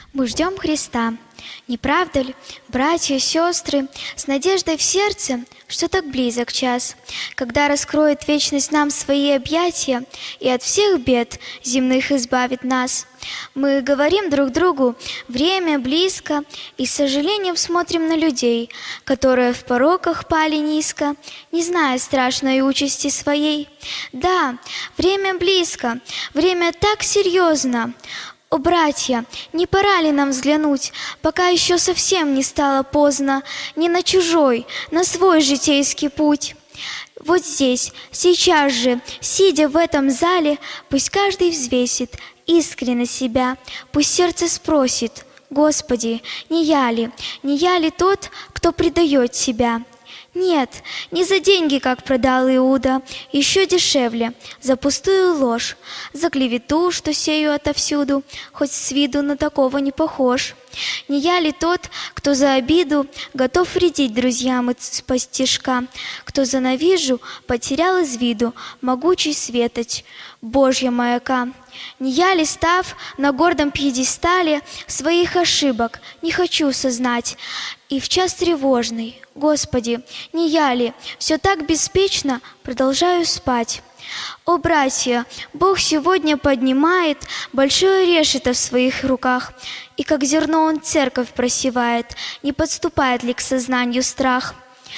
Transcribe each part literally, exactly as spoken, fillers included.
Мы ждем Христа. Не правда ли, братья и сестры, с надеждой в сердце, что так близок час, когда раскроет вечность нам свои объятия и от всех бед земных избавит нас? Мы говорим друг другу: время близко, и с сожалением смотрим на людей, которые в пороках пали низко, не зная страшной участи своей. Да, время близко, время так серьезно. О, братья, не пора ли нам взглянуть, пока еще совсем не стало поздно, не на чужой, на свой житейский путь? Вот здесь, сейчас же, сидя в этом зале, пусть каждый взвесит искренне себя, пусть сердце спросит: Господи, не я ли, не я ли тот, кто предает себя? Нет, не за деньги, как продал Иуда, еще дешевле, за пустую ложь, за клевету, что сею отовсюду, хоть с виду на такого не похож. Не я ли тот, кто за обиду готов вредить друзьям исподтишка, кто за навижу потерял из виду могучий светоч Божья маяка? Не я ли, став на гордом пьедестале своих ошибок, не хочу сознать, и в час тревожный, Господи, не я ли, все так беспечно продолжаю спать? О, братья, Бог сегодня поднимает большое решето в своих руках, и как зерно Он церковь просевает, не подступает ли к сознанию страх,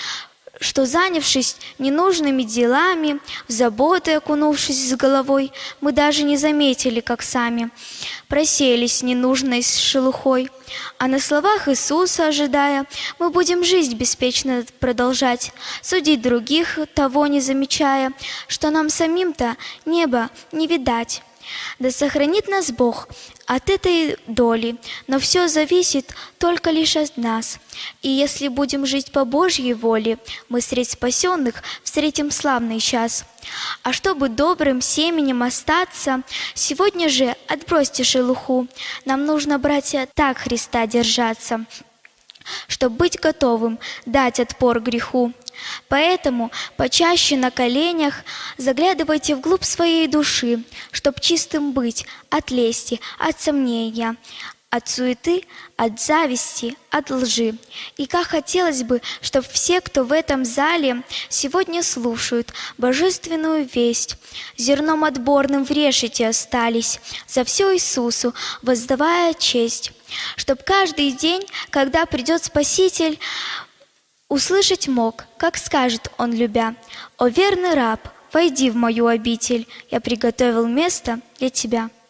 что, занявшись ненужными делами, в заботы окунувшись с головой, мы даже не заметили, как сами просеялись ненужной шелухой. А на словах Иисуса ожидая, мы будем жизнь беспечно продолжать, судить других, того не замечая, что нам самим-то небо не видать. Да сохранит нас Бог от этой доли, но все зависит только лишь от нас. И если будем жить по Божьей воле, мы средь спасенных встретим славный час. А чтобы добрым семенем остаться, сегодня же отбросьте шелуху. Нам нужно, братья, так Христа держаться, чтоб быть готовым дать отпор греху. Поэтому почаще на коленях заглядывайте вглубь своей души, чтоб чистым быть от лести, от сомнения, от суеты, от зависти, от лжи. И как хотелось бы, чтоб все, кто в этом зале сегодня слушают божественную весть, зерном отборным в решете остались, за все Иисусу воздавая честь. Чтоб каждый день, когда придет Спаситель, услышать мог, как скажет Он, любя: «О верный раб, войди в мою обитель, я приготовил место для тебя».